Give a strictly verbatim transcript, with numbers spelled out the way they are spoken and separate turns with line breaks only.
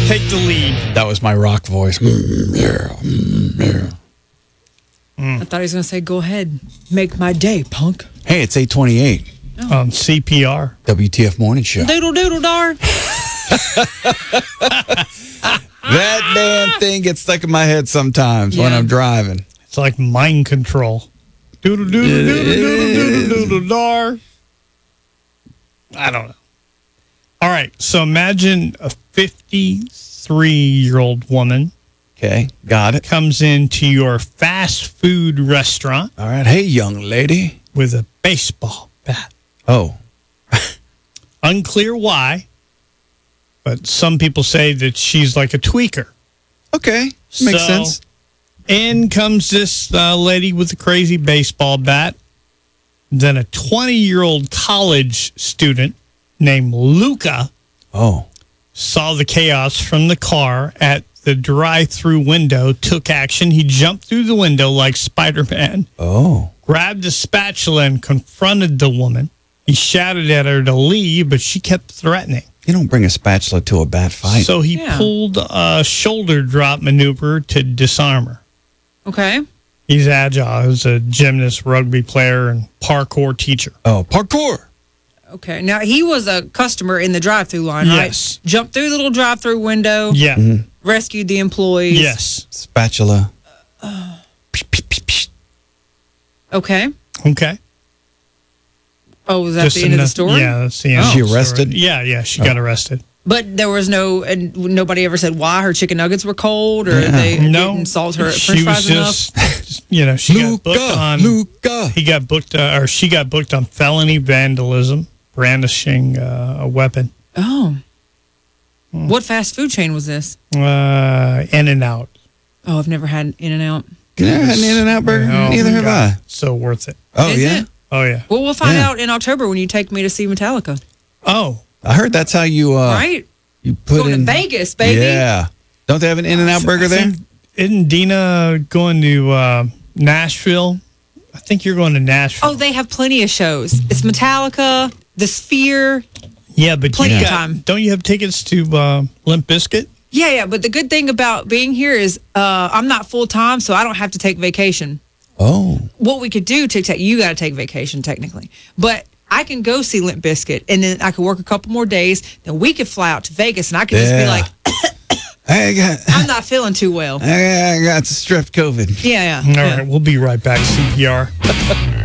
take the lead.
That was my rock voice. Mm, yeah, mm, yeah.
Mm. I thought he was going to say, go ahead, make my day, punk.
Hey, it's eight twenty-eight.
Oh. On C P R.
W T F Morning Show.
Doodle doodle dar.
That damn thing gets stuck in my head sometimes yeah. when I'm driving.
It's like mind control. Doodle doodle doodle doodle doodle doodle dar. I don't know. All right, so imagine a fifty-three-year-old woman.
Okay, got it.
Comes into your fast food restaurant.
All right, hey, young lady.
With a baseball bat.
Oh.
Unclear why, but some people say that she's like a tweaker.
Okay, makes
so,
sense.
In comes this uh, lady with a crazy baseball bat. Then a twenty-year-old college student named Luca
oh.
saw the chaos from the car at the drive-through window, took action. He jumped through the window like Spider-Man.
Oh.
Grabbed a spatula and confronted the woman. He shouted at her to leave, but she kept threatening.
You don't bring a spatula to a bat fight.
So he
yeah.
pulled a shoulder drop maneuver to disarm her.
Okay.
He's agile. He's a gymnast, rugby player, and parkour teacher.
Oh, parkour.
Okay. Now, he was a customer in the drive-through line,
yes.
right? Jumped through the little drive-through window.
Yeah.
Mm-hmm.
Rescued the employees.
Yes.
Spatula.
Uh, okay.
Okay.
Oh, was that
Just
the end of the story?
Yeah, that's the end.
Was
of
she
the
arrested?
Story. Yeah, yeah, she oh. got arrested.
But there was no, and nobody ever said why her chicken nuggets were cold, or
yeah.
they
no,
didn't salt her
she
French fries
was
enough.
Just, you know, she
Luca,
got booked on.
Luca.
He got booked, uh, or she got booked on felony vandalism, brandishing uh, a weapon.
Oh, hmm. What fast food chain was this?
Uh, In-N-Out.
Oh, I've never had In-N-Out.
You never had an In-N-Out burger?
Oh,
Neither have
God.
I.
So worth it.
Oh,
Is
yeah?
It?
Oh, yeah.
Well, we'll find
yeah.
out in October when you take me to see Metallica.
Oh.
I heard that's how you, uh,
right?
You put
going
in
to Vegas, baby.
Yeah. Don't they have an In-N-Out burger there?
Isn't Dina going to uh, Nashville? I think you're going to Nashville.
Oh, they have plenty of shows. It's Metallica, The Sphere.
Yeah, but
plenty
you
of
got,
time.
Don't you have tickets to uh, Limp Bizkit?
Yeah, yeah. But the good thing about being here is uh, I'm not full time, so I don't have to take vacation.
Oh.
What we could do to take, you got to take vacation technically, but I can go see Limp Bizkit, and then I could work a couple more days. Then we could fly out to Vegas, and I could
yeah.
just be like,
I got,
I'm not feeling too well.
I got, I got strep COVID.
Yeah, yeah.
All
yeah.
right, we'll be right back, C P R.